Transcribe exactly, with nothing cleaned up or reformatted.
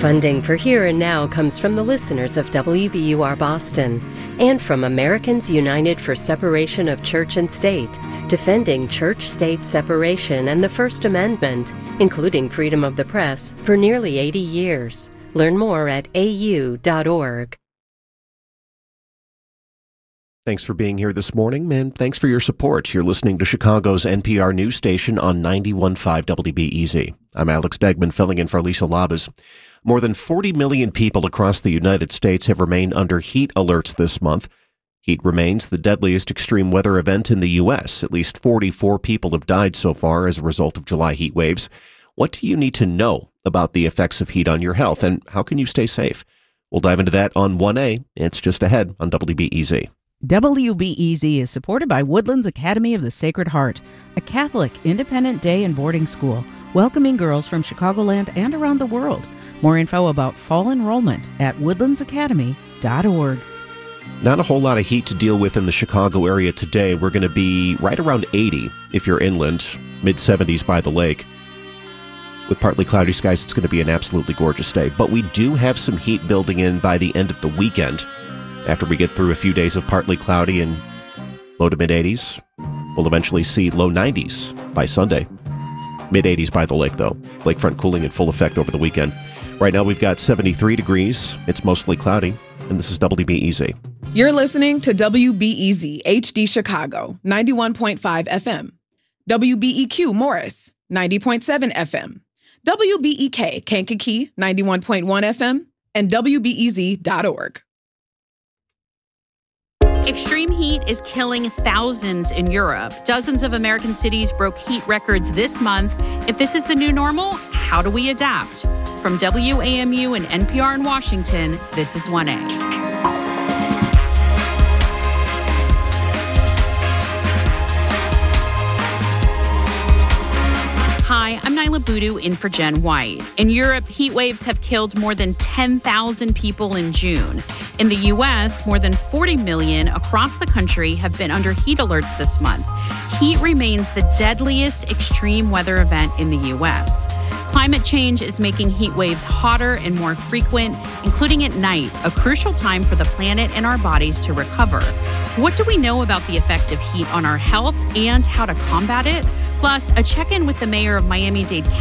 Funding for Here and Now comes from the listeners of W B U R Boston and from Americans United for Separation of Church and State, defending church-state separation and the First Amendment, including freedom of the press, for nearly eighty years. Learn more at a u dot org. Thanks for being here this morning, and thanks for your support. You're listening to Chicago's N P R news station on ninety-one point five W B E Z. I'm Alex Degman, filling in for Alicia Labas. More than forty million people across the United States have remained under heat alerts this month. Heat remains the deadliest extreme weather event in the U S. At least forty-four people have died so far as a result of July heat waves. What do you need to know about the effects of heat on your health, and how can you stay safe? We'll dive into that on one A. It's just ahead on W B E Z. W B E Z is supported by Woodlands Academy of the Sacred Heart, a Catholic independent day and boarding school, welcoming girls from Chicagoland and around the world. More info about fall enrollment at woodlands academy dot org. Not a whole lot of heat to deal with in the Chicago area today. We're going to be right around eighty if you're inland, mid seventies by the lake. With partly cloudy skies, it's going to be an absolutely gorgeous day. But we do have some heat building in by the end of the weekend. After we get through a few days of partly cloudy and low to mid eighties, we'll eventually see low nineties by Sunday. mid eighties by the lake, though. Lakefront cooling in full effect over the weekend. Right now we've got seventy-three degrees. It's mostly cloudy. And this is W B E Z. You're listening to W B E Z H D Chicago, ninety-one point five F M. W B E Q Morris, ninety point seven F M. W B E K Kankakee, ninety-one point one F M. And W B E Z dot org. Extreme heat is killing thousands in Europe. Dozens of American cities broke heat records this month. If this is the new normal, how do we adapt? From W A M U and N P R in Washington, this is one A. Hi, I'm Nyla Boodoo in for Jen White. In Europe, heat waves have killed more than ten thousand people in June. In the U S, more than forty million across the country have been under heat alerts this month. Heat remains the deadliest extreme weather event in the U S. Climate change is making heat waves hotter and more frequent, including at night, a crucial time for the planet and our bodies to recover. What do we know about the effect of heat on our health and how to combat it? Plus, a check-in with the mayor of Miami-Dade County